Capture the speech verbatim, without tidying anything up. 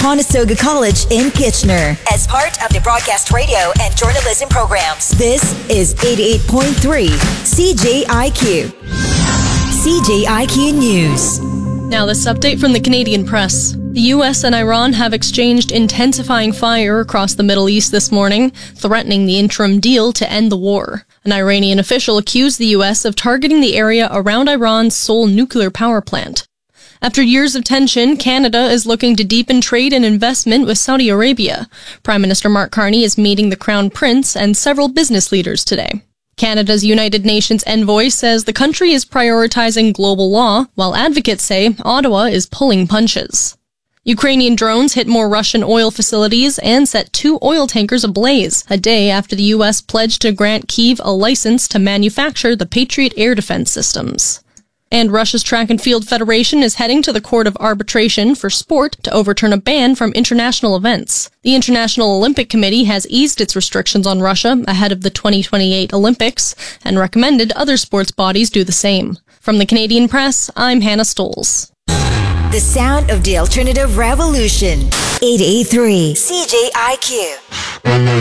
Conestoga College in Kitchener. As part of the broadcast radio and journalism programs, this is eighty-eight point three C J I Q. C J I Q News. Now this update from the Canadian Press. The U S and Iran have exchanged intensifying fire across the Middle East this morning, threatening the interim deal to end the war. An Iranian official accused the U S of targeting the area around Iran's Sole nuclear power plant. After years of tension, Canada is looking to deepen trade and investment with Saudi Arabia. Prime Minister Mark Carney is meeting the Crown Prince and several business leaders today. Canada's United Nations envoy says the country is prioritizing global law, while advocates say Ottawa is pulling punches. Ukrainian drones hit more Russian oil facilities and set two oil tankers ablaze, a day after the U S pledged to grant Kyiv a license to manufacture the Patriot air defense systems. And Russia's Track and Field Federation is heading to the Court of Arbitration for Sport to overturn a ban from international events. The International Olympic Committee has eased its restrictions on Russia ahead of the twenty twenty-eight Olympics and recommended other sports bodies do the same. From the Canadian Press, I'm Hannah Stoles. The sound of the alternative revolution. eight eighty-three C J I Q.